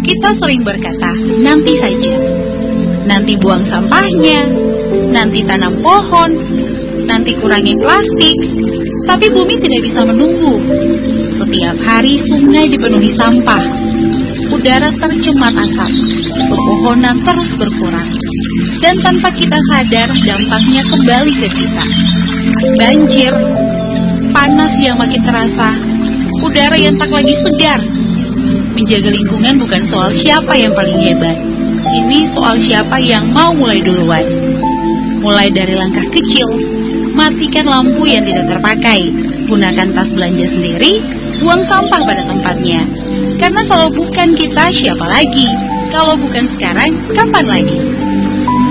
Kita sering berkata, nanti saja. Nanti buang sampahnya, nanti tanam pohon, nanti kurangi plastik. Tapi bumi tidak bisa menunggu. Setiap hari sungai dipenuhi sampah. Udara tercemar asap. Pepohonan terus berkurang. Dan tanpa kita sadar, dampaknya kembali ke kita. Banjir, panas yang makin terasa, udara yang tak lagi segar. Menjaga lingkungan bukan soal siapa yang paling hebat. Ini soal siapa yang mau mulai duluan. Mulai dari langkah kecil, matikan lampu yang tidak terpakai, gunakan tas belanja sendiri, buang sampah pada tempatnya. Karena kalau bukan kita, siapa lagi? Kalau bukan sekarang, kapan lagi?